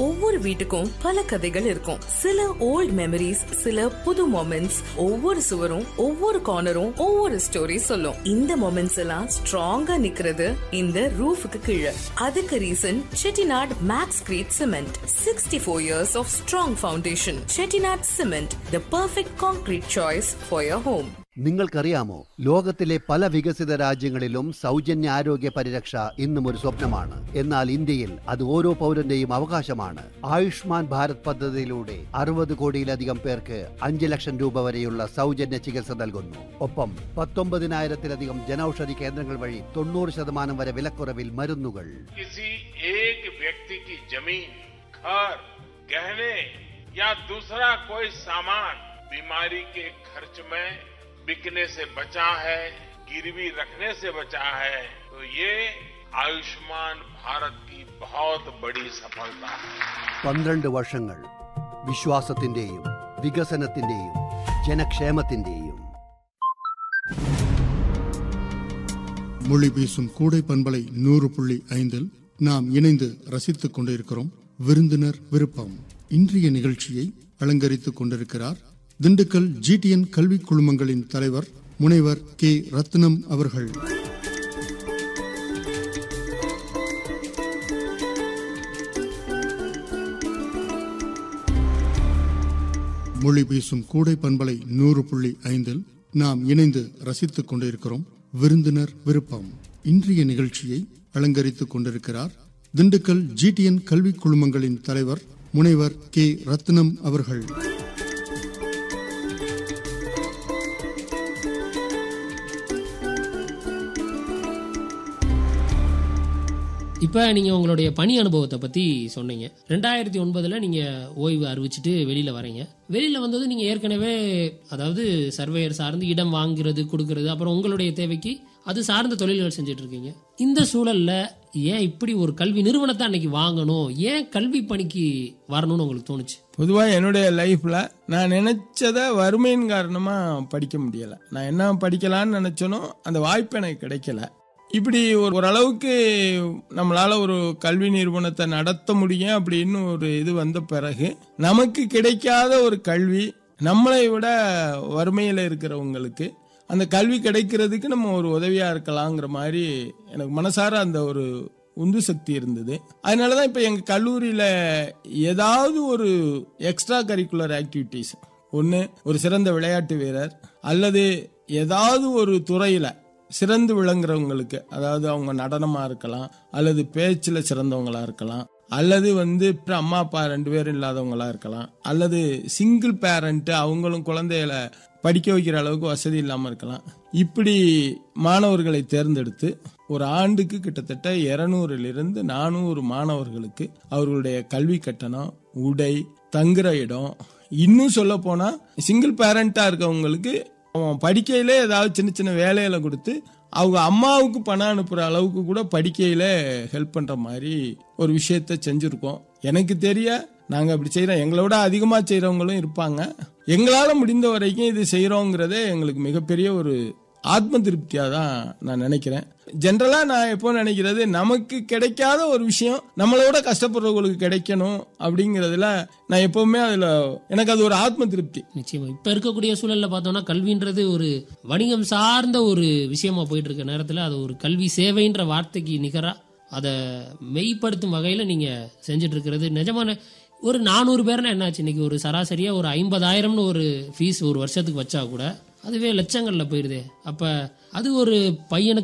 ஒவ்வொரு வீட்டுக்கும் பல கதைகள் இருக்கும். சில ஓல்ட் மெமரிஸ், சில புது மொமெண்ட்ஸ். ஒவ்வொரு சுவரும் ஒவ்வொரு கார்னரும் ஒவ்வொரு ஸ்டோரி சொல்லும். இந்த மொமெண்ட்ஸ் எல்லாம் ஸ்ட்ராங்கா நிக்கிறது இந்த ரூஃபுக்கு கீழே. அதுக்கு reason Chettinad maths greet cement. 64 years of strong foundation. Chettinad Cement, the perfect concrete choice for your home. നിങ്ങൾക്കറിയാമോ, ലോകത്തിലെ പല വികസിത രാജ്യങ്ങളിലും സൗജന്യ ആരോഗ്യ പരിരക്ഷ ഇന്നും ഒരു സ്വപ്നമാണ്. എന്നാൽ ഇന്ത്യയിൽ അത് ഓരോ പൗരന്റെയും അവകാശമാണ്. ആയുഷ്മാൻ ഭാരത് പദ്ധതിയിലൂടെ 60 കോടിയിലധികം പേർക്ക് 5 ലക്ഷം രൂപ വരെയുള്ള സൗജന്യ ചികിത്സ നൽകുന്നു. ഒപ്പം 19,000-ലധികം ജനൌഷധി കേന്ദ്രങ്ങൾ വഴി 90% വരെ വിലക്കുറവിൽ മരുന്നുകൾ. घर, गहने या दूसरा कोई सामान बीमारी के खर्च में बिकने से बचा है, गिरवी रखने से बचा है, तो ये आयुष्मान भारत की बहुत बड़ी सफलता है. 12 വർഷങ്ങൾ വിശ്വാസത്തിന്റെയും വികസനത്തിന്റെയും ജനക്ഷേമത്തിന്റെയും. மொழி பேசும் கூடை பண்பலை 100.5 நாம் இணைந்து ரசித்துக் கொண்டிருக்கிறோம். விருந்தினர் விருப்பம். இன்றைய நிகழ்ச்சியை அலங்கரித்துக் கொண்டிருக்கிறார் திண்டுக்கல் ஜிடிஎன் கல்வி குழுமங்களின் தலைவர் முனைவர் கே ரத்னம் அவர்கள். மொழி பேசும் கூடை பண்பலை 100.5 நாம் இணைந்து ரசித்துக் கொண்டிருக்கிறோம். விருந்தினர் விருப்பம். இன்றைய நிகழ்ச்சியை அலங்கரித்துக் கொண்டிருக்கிறார் திண்டுக்கல் ஜிடிஎன் கல்வி குழுமங்களின் தலைவர் முனைவர் கே ரத்னம் அவர்கள். இப்போ நீங்கள் உங்களுடைய பணி அனுபவத்தை பற்றி சொன்னீங்க. 2009 நீங்கள் ஓய்வு அறிவிச்சிட்டு வெளியில் வரீங்க. வெளியில் வந்தது நீங்கள் ஏற்கனவே அதாவது சர்வேயர் சார்ந்து இடம் வாங்குறது கொடுக்கறது, அப்புறம் உங்களுடைய தேவைக்கு அது சார்ந்த தொழில்கள் செஞ்சுட்டு இருக்கீங்க. இந்த சூழலில் ஏன் இப்படி ஒரு கல்வி நிறுவனத்தை அன்னைக்கு வாங்கணும், ஏன் கல்வி பணிக்கு வரணும்னு உங்களுக்கு தோணுச்சு? பொதுவாக என்னுடைய லைஃப்பில் நான் நினச்சதை வறுமையின் காரணமாக படிக்க முடியலை. நான் என்ன படிக்கலான்னு நினச்சனோ அந்த வாய்ப்பு எனக்கு கிடைக்கல. இப்படி ஓரளவுக்கு நம்மளால ஒரு கல்வி நிறுவனத்தை நடத்த முடியும் அப்படின்னு ஒரு இது வந்த பிறகு நமக்கு கிடைக்காத ஒரு கல்வி, நம்மளை விட வறுமையில் இருக்கிறவங்களுக்கு அந்த கல்வி கிடைக்கிறதுக்கு நம்ம ஒரு உதவியா இருக்கலாங்கிற மாதிரி எனக்கு மனசார அந்த ஒரு உந்து சக்தி இருந்தது. அதனாலதான் இப்ப எங்க கல்லூரியில ஏதாவது ஒரு எக்ஸ்ட்ரா கரிக்குலர் ஆக்டிவிட்டிஸ், ஒன்று ஒரு சிறந்த விளையாட்டு வீரர் அல்லது ஏதாவது ஒரு துறையில சிறந்து விளங்குறவங்களுக்கு, அதாவது அவங்க நடனமா இருக்கலாம் அல்லது பேச்சுல சிறந்தவங்களா இருக்கலாம் அல்லது அம்மா அப்பா 2 பேரும் இல்லாதவங்களா இருக்கலாம் அல்லது சிங்கிள் பேரண்ட், அவங்களும் குழந்தைகளை படிக்க வைக்கிற அளவுக்கு வசதி இல்லாம இருக்கலாம். இப்படி மாணவர்களை தேர்ந்தெடுத்து ஒரு ஆண்டுக்கு கிட்டத்தட்ட 200 to 400 மாணவர்களுக்கு அவர்களுடைய கல்வி கட்டணம், உடை, தங்குற இடம், இன்னும் சொல்ல போனா சிங்கிள் பேரண்டா இருக்கவங்களுக்கு அவன் படிக்கையில ஏதாவது சின்ன சின்ன வேலையில கொடுத்து அவங்க அம்மாவுக்கு பணம் அனுப்புற அளவுக்கு கூட படிக்கையில ஹெல்ப் பண்ற மாதிரி ஒரு விஷயத்த செஞ்சிருக்கோம். எனக்கு தெரிய நாங்க அப்படி செய்யறோம். எங்களோட அதிகமா செய்யறவங்களும் இருப்பாங்க. எங்களால முடிந்த வரைக்கும் இது செய்யறோங்கிறதே எங்களுக்கு மிகப்பெரிய ஒரு ஆத்ம திருப்தியா தான் நான் நினைக்கிறேன். ஜென்ரலா நான் எப்போ நினைக்கிறது, நமக்கு கிடைக்காத ஒரு விஷயம் நம்மளோட கஷ்டப்படுறவங்களுக்கு கிடைக்கணும் அப்படிங்கறதுல நான் எப்பவுமே அதுல எனக்கு அது ஒரு ஆத்ம திருப்தி. நிச்சயமா இப்ப இருக்கக்கூடிய சூழல்ல பார்த்தோம்னா கல்வின்றது ஒரு வணிகம் சார்ந்த ஒரு விஷயமா போயிட்டு இருக்க நேரத்துல அது ஒரு கல்வி சேவைன்ற வார்த்தைக்கு நிகரா அதை மெய்ப்படுத்தும் வகையில நீங்க செஞ்சுட்டு இருக்கிறது நிஜமான ஒரு 400 பேர்னா என்னாச்சு, இன்னைக்கு ஒரு சராசரியா ஒரு 50,000 ஒரு ஃபீஸ் ஒரு வருஷத்துக்கு வச்சா கூட அதுவே லட்சங்கள்ல போயிருது. அப்ப அது ஒரு பையனுக்கு